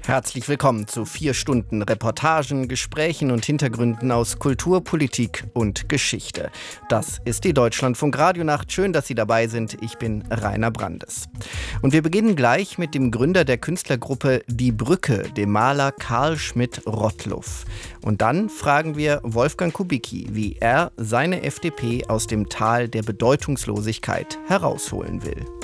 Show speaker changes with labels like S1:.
S1: Herzlich willkommen zu 4 Stunden Reportagen, Gesprächen und Hintergründen aus Kultur, Politik und Geschichte. Das ist die Deutschlandfunk Radionacht. Schön, dass Sie dabei sind. Ich bin Rainer Brandes. Und wir beginnen gleich mit dem Gründer der Künstlergruppe Die Brücke, dem Maler Karl Schmidt-Rottluff. Und dann fragen wir Wolfgang Kubicki, wie er seine FDP aus dem Tal der Bedeutungslosigkeit herausholen will.